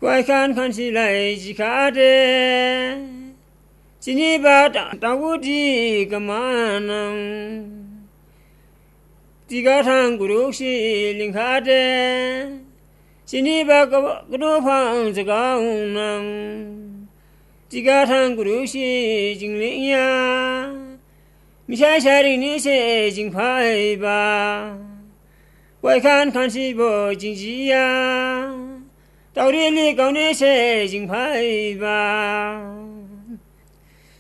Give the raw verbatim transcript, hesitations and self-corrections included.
怪看看起来几卡的，今天把当当我的个嘛能，几个汤咕噜西林卡的，今天把个个多胖子高能，几个汤咕噜西精灵呀，米下下的那些金牌吧，怪看看起不经济呀。到底你搞那些金牌吧？